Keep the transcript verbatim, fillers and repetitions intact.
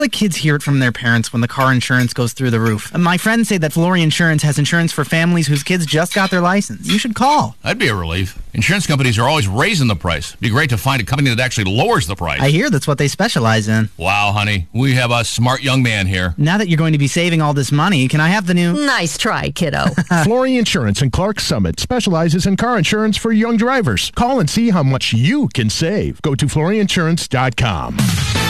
The kids hear it from their parents when the car insurance goes through the roof. My friends say that Flory Insurance has insurance for families whose kids just got their license. You should call. That'd be a relief. Insurance companies are always raising the price. It'd be great to find a company that actually lowers the price. I hear that's what they specialize in. Wow, honey. We have a smart young man here. Now that you're going to be saving all this money, can I have the new... Nice try, kiddo. Flory Insurance in Clark Summit specializes in car insurance for young drivers. Call and see how much you can save. Go to flory insurance dot com.